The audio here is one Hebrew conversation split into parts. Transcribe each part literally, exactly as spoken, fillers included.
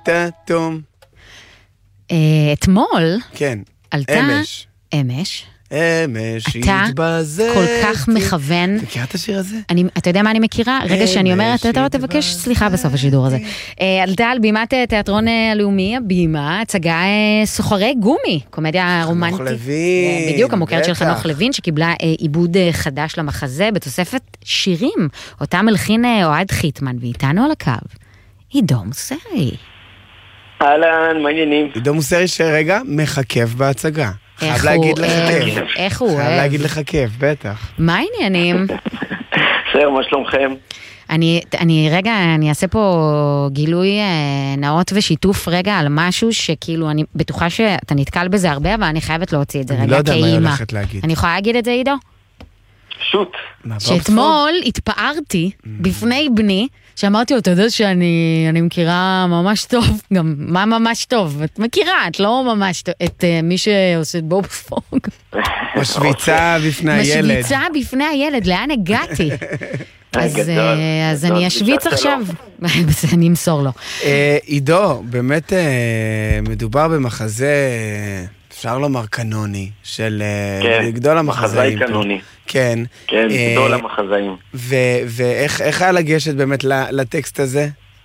תתום. אתמול כן, עלתה אמש. אמש. אמש התבזת. אתה כל כך מכוון. מכירה את השיר הזה? אני, אתה יודע מה אני מכירה? רגע שאני אומרת, אתה לא תבקש סליחה בסוף השידור הזה. עלתה על בימת תיאטרון הלאומי, הבימה, הצגה סוחרי גומי, קומדיה רומנטית. חנוך לוין. בדיוק, המוכרת של חנוך לוין, שקיבלה עיבוד חדש למחזה, בתוספת שירים. אותה מלחין אוהד חיטמן, ואיתנו על הקו. עידו מוסרי. אהלן, מה העניינים? עידו מוסרי שרגע מחכב בהצגה. חייב להגיד לחכב. איך הוא אוהב. חייב להגיד לחכב, בטח. מה העניינים? בסדר, מה שלומכם? אני, אני רגע, אני אעשה פה גילוי נאות ושיתוף רגע על משהו שכאילו, אני בטוחה שאתה נתקל בזה הרבה, אבל אני חייבת להוציא את זה רגע כאימא. אני לא יודע מה הולכת להגיד. אני יכולה להגיד את זה, עידו? שוט. שאתמול התפארתי בפני בני, שאמרתי לו, אתה יודע שאני אני מכירה ממש טוב, גם מה ממש טוב? את מכירה, את לא ממש טוב, את מי שעושה את בוב פוג. משוויצה בפני הילד. משוויצה בפני הילד, לאן הגעתי? אז אני אשוויץ עכשיו, אני אמסור לו. עידו, באמת מדובר במחזה, אפשר לומר קנוני, של גדול המחזאים. מחזאי קנוני. כן. כן, גדול המחזאים. ואיך היה לגשת באמת לטקסט הזה?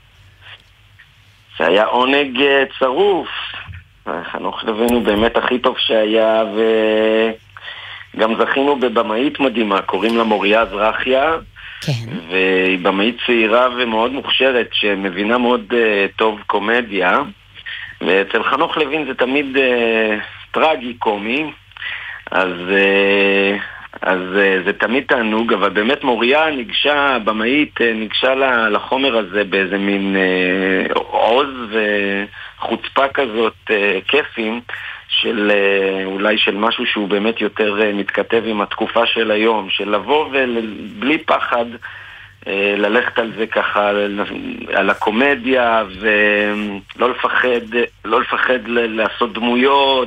זה היה עונג צרוף. חנוך לוין הוא באמת הכי טוב שהיה, וגם זכינו בבמאית מדהימה, קוראים לה מוריה זרחיה. כן. והיא במאית צעירה ומאוד מוכשרת, שמבינה מאוד טוב קומדיה. ואצל חנוך לוין זה תמיד טרגי קומי, אז... אז זה תמיד תענוג, אבל באמת מוריה ניגשה, במאית ניגשה לחומר הזה באיזה מין עוז וחוצפה כזאת, כיפים, של אולי של משהו שהוא באמת יותר מתכתב עם התקופה של היום, של לבוא ובלי פחד ללכת על זה ככה, על הקומדיה, ולא לפחד, לא לפחד לעשות דמויות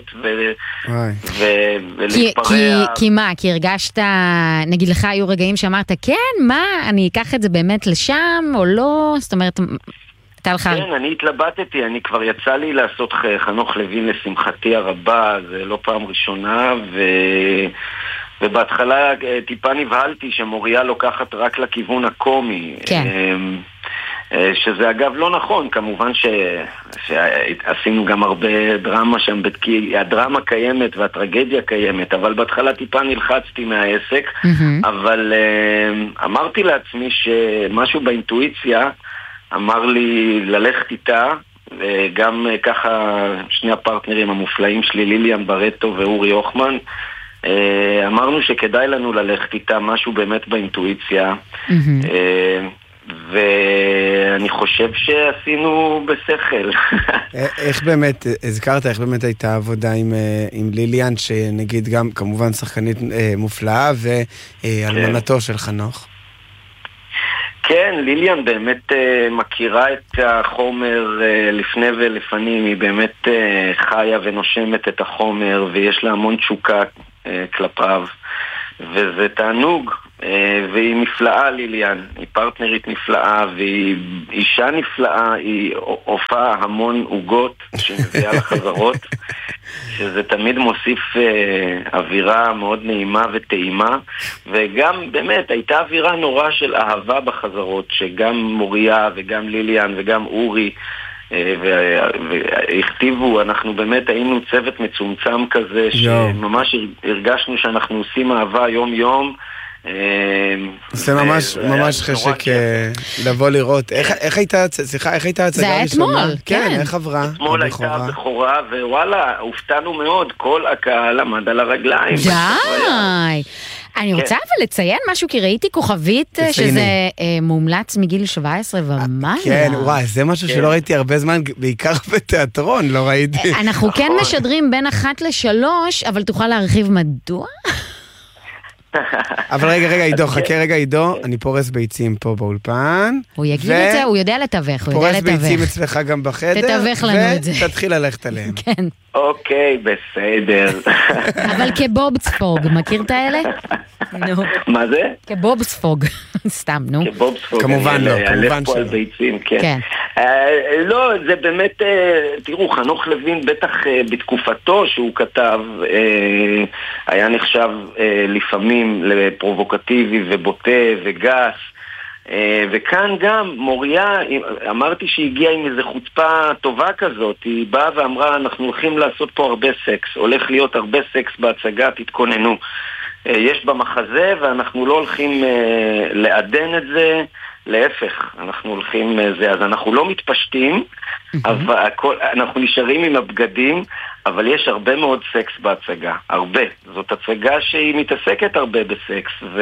ולהתפרע. כי מה? כי הרגשת, נגיד לך היו רגעים שאמרת, כן, מה? אני אקח את זה באמת לשם או לא? זאת אומרת, כן, אני התלבטתי, אני כבר יצא לי לעשות חנוך לוין לשמחתי הרבה, זה לא פעם ראשונה, ו... ובהתחלה טיפה נבהלתי שמוריה לוקחת רק לכיוון הקומי. כן. שזה אגב לא נכון, כמובן ש... שעשינו גם הרבה דרמה שם, כי הדרמה קיימת והטרגדיה קיימת, אבל בהתחלה טיפה נלחצתי מהעסק, mm-hmm. אבל אמרתי לעצמי שמשהו באינטואיציה אמר לי ללכת איתה, וגם ככה שני הפרטנרים המופלאים שלי, ליליאן ברטו ואורי אוחמן, אמרנו שכדאי לנו ללכת איתה, משהו באמת באינטואיציה, ואני חושב שעשינו בשכל. איך באמת, הזכרת, איך באמת הייתה עבודה עם ליליאן, שנגיד גם כמובן שחקנית מופלאה, ואלמנתו של חנוך? כן, ליליאן באמת מכירה את החומר לפני ולפנים, היא באמת חיה ונושמת את החומר, ויש לה המון תשוקה כלפיו, וזה תענוג, והיא נפלאה ליליאן, היא פרטנרית נפלאה, והיא אישה נפלאה, היא הופעה המון עוגות שמביאה לחזרות, שזה תמיד מוסיף אווירה מאוד נעימה וטעימה, וגם באמת הייתה אווירה נורא של אהבה בחזרות, שגם מוריה וגם ליליאן וגם אורי והכתיבו, אנחנו באמת היינו צוות מצומצם כזה, שממש הרגשנו שאנחנו עושים אהבה יום יום. זה ממש ממש חשק לבוא לראות. איך הייתה, סליחה, איך הייתה הצגה? זה היה אתמול, כן. איך עברה? אתמול הייתה בכורה, ווואלה, הופתענו מאוד, כל הקהל עמד על הרגליים. די! אני רוצה אבל לציין משהו, כי ראיתי כוכבית שזה מומלץ מגיל שבע עשרה ומעלה. כן, וואי, זה משהו שלא ראיתי הרבה זמן, בעיקר בתיאטרון, לא ראיתי. אנחנו כן משדרים בין אחת לשלוש, אבל תוכל להרחיב מדוע? אבל רגע, רגע, עידו, חכה רגע, עידו, אני פורס ביצים פה באולפן. הוא יגיד את זה, הוא יודע לתווך, הוא יודע לתווך. פורס ביצים אצלך גם בחדר. תתווך לנו את זה. ותתחיל ללכת עליהם. כן. אוקיי, בסדר. אבל כבוב ספוג, מכיר את האלה? נו. מה זה? כבובספוג, סתם, נו. כבובספוג. כמובן לא, כמובן שלא. ביצים, כן. כן. Uh, לא, זה באמת, uh, תראו, חנוך לוין בטח uh, בתקופתו שהוא כתב, uh, היה נחשב uh, לפעמים לפרובוקטיבי ובוטה וגס, uh, וכאן גם מוריה, אמרתי שהגיעה עם איזו חוצפה טובה כזאת, היא באה ואמרה, אנחנו הולכים לעשות פה הרבה סקס, הולך להיות הרבה סקס בהצגה, תתכוננו. Uh, יש במחזה ואנחנו לא הולכים uh, לעדן את זה, להפך, אנחנו הולכים זה, אז אנחנו לא מתפשטים, אבל הכל, אנחנו נשארים עם הבגדים, אבל יש הרבה מאוד סקס בהצגה, הרבה. זאת הצגה שהיא מתעסקת הרבה בסקס, ו...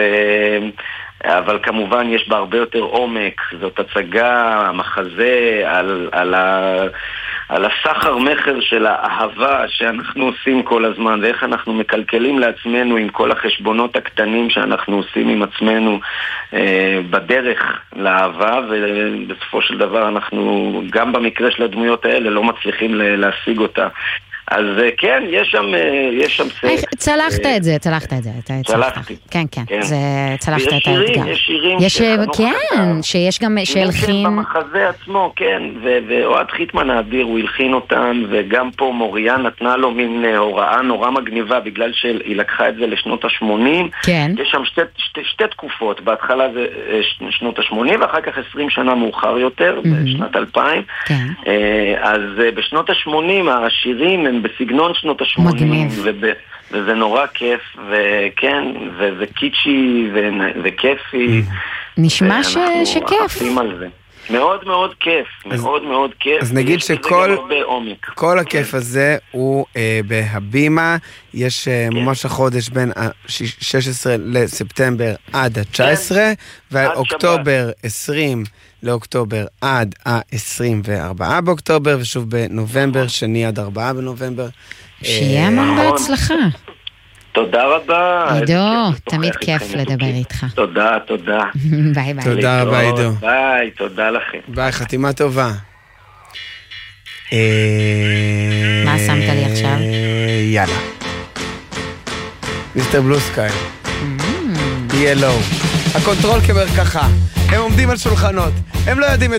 אבל כמובן יש בה הרבה יותר עומק. זאת הצגה, המחזה, על, על, ה... על הסחר מחר של האהבה שאנחנו עושים כל הזמן, ואיך אנחנו מקלקלים לעצמנו עם כל החשבונות הקטנים שאנחנו עושים עם עצמנו אה, בדרך לאהבה, ובסופו של דבר אנחנו, גם במקרה של הדמויות האלה, לא מצליחים להשיג אותה. אז כן, יש שם, יש שם סקס. צלחת את זה, צלחת את זה. צלחתי. כן, כן, זה צלחת את האתגר. יש שירים, יש שירים, כן, שיש גם שהלחין. במחזה עצמו, כן, ואוהד חיטמן האדיר, הוא הלחין אותם, וגם פה מוריה נתנה לו מין הוראה נורא מגניבה, בגלל שהיא לקחה את זה לשנות ה-שמונים. כן. יש שם שתי תקופות, בהתחלה זה שנות ה-שמונים, ואחר כך עשרים שנה מאוחר יותר, בשנת אלפיים. כן. אז בשנות ה-שמונים השירים הם בסגנון שנות ה-שמונים, וזה נורא כיף, וכן, וזה קיצ'י וכיפי. נשמע שכיף. אנחנו עפים על זה. מאוד מאוד כיף, מאוד מאוד כיף. אז נגיד שכל הכיף הזה הוא בהבימה, יש ממש החודש בין ה-שישה עשר לספטמבר עד ה-תשע עשרה, ואוקטובר עשרים לאוקטובר עד ה-עשרים וארבעה באוקטובר, ושוב בנובמבר, שני עד ארבעה בנובמבר. שיהיה המון בהצלחה. תודה רבה. עידו, תמיד כיף לדבר איתך. תודה, תודה. ביי ביי. תודה רבה עידו. ביי, תודה לכם. ביי, חתימה טובה. מה שמת לי עכשיו? יאללה. מיסטר בלו סקאי. יהיה לואו. הקונטרול כמרקחה. הם עומדים על שולחנות. הם לא יודעים